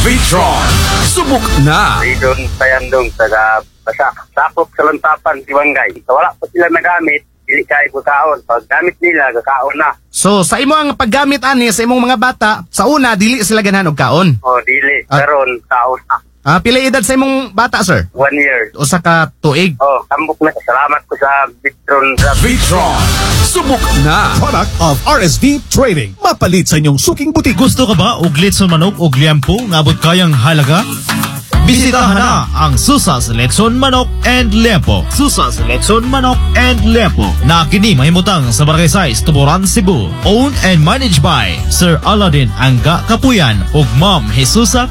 Vitron, subok na. Doon sa Yandong, sakop sa lantapan, Tiwangay. So, wala pa sila nagamit, dili kaya kakaon. Pag gamit nila, kakaon na. So sa imo ang paggamit ani sa imong mga bata, sa una dili sila ganahan og kaon. O, dili. Karon kaon na. Pila edad sa imong bata, sir? 1 year. Usa ka tuig. Oh, tambok na. Salamat ko sa Vitron. Vitron, subok na. Product of RSV Trading. Mapalit sa inyong suking butik. Gusto ka ba og litson manok og liempo nga abot kayang halaga? Bisitahan na ang Susas Letson Manok and Liempo. Susas Letson Manok and Liempo na kini mahimutang sa Barangay 6, Tuburan, Cebu. Owned and managed by Sir Aladdin Angga Kapuyan ug Ma'am Jesusa